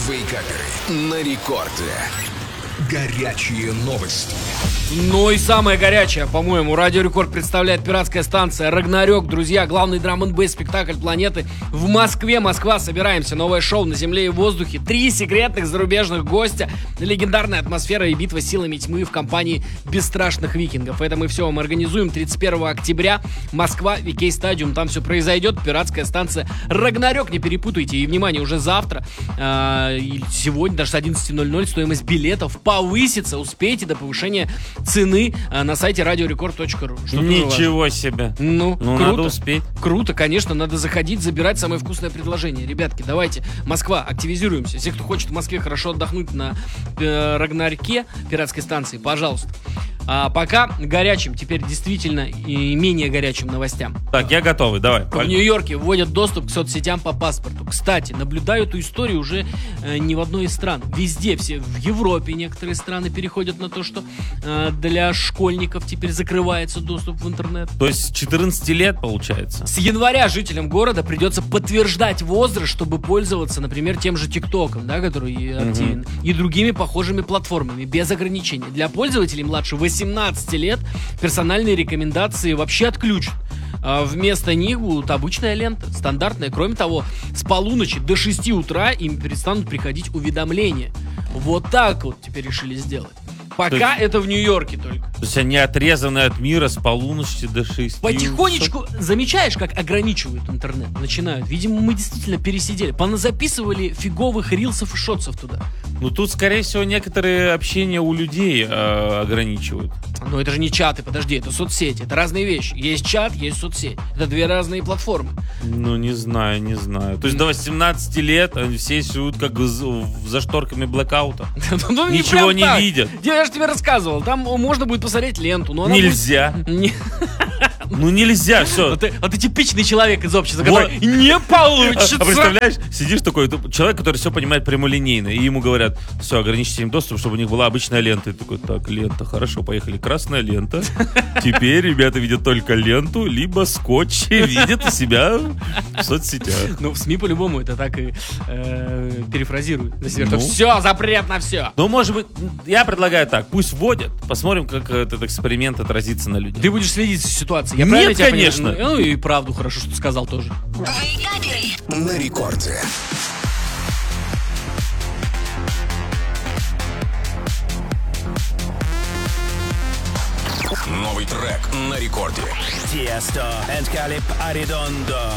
Вейкаперы на рекорде. Горячие новости. Ну и самое горячее, по-моему, Радио Рекорд представляет пиратская станция «Рагнарёк». Друзья, главный драм-н-бейс спектакль планеты в Москве. Москва, собираемся. Новое шоу на земле и воздухе. 3 секретных зарубежных гостя. Легендарная атмосфера и битва силами тьмы в компании бесстрашных викингов. Это мы все вам организуем 31 октября. Москва, Викей Стадиум. Там все произойдет. Пиратская станция «Рагнарёк». Не перепутайте. И, внимание, уже завтра, сегодня, даже с 11:00, стоимость билетов повысится. Успейте до повышения цены на сайте radiorecord.ru. Ничего себе. Ну, круто. Надо успеть. Круто, конечно, надо заходить, забирать самое вкусное предложение. Ребятки, давайте, Москва, активизируемся. Все, кто хочет в Москве хорошо отдохнуть на Рагнарёке, пиратской станции, пожалуйста. А пока горячим, теперь действительно и менее горячим новостям. Так, я готовый, давай. В Нью-Йорке вводят доступ к соцсетям по паспорту. Кстати, наблюдаю эту историю уже не в одной из стран. Везде, все в Европе некоторые страны переходят на то, что для школьников теперь закрывается доступ в интернет. То есть с 14 лет, получается? С января жителям города придется подтверждать возраст, чтобы пользоваться, например, тем же ТикТоком, да, который активен, и другими похожими платформами, без ограничений. Для пользователей младше 18 лет персональные рекомендации вообще отключат. Вместо них будут обычная лента, стандартная. Кроме того, с полуночи до 6 утра им перестанут приходить уведомления. Вот так вот теперь решили сделать. Пока это в Нью-Йорке только. То есть они отрезаны от мира с полуночи до 6. Потихонечку, замечаешь, как ограничивают интернет? Начинают. Видимо, мы действительно пересидели. Поназаписывали фиговых рилсов и шотсов туда. Ну тут, скорее всего, некоторые общения у людей ограничивают. Но это же не чаты, подожди, это соцсети. Это разные вещи. Есть чат, есть соцсеть. Это две разные платформы. Ну, не знаю. То есть до 18 лет они все живут как за шторками блэкаута. Ничего не видят. Я же тебе рассказывал, там можно будет посмотреть ленту. Нельзя. Ну нельзя, все. А ты типичный человек из общества, который не получится. А представляешь, сидишь такой человек, который все понимает прямолинейно, и ему говорят: все, ограничьте им доступ, чтобы у них была обычная лента. И такой: так, лента, хорошо, поехали. Красная лента. Теперь ребята видят только ленту, либо скотч видят у себя в соцсетях. Ну, в СМИ по-любому это так и перефразируют. Все, запрет на все. Ну, может быть, я предлагаю так, пусть вводят, посмотрим, как этот эксперимент отразится на людях. Ты будешь следить за ситуацией. Нет, конечно. Ну и правду хорошо, что сказал тоже. На рекорде. Новый трек на рекорде. Tiesto and Calip Arredondo.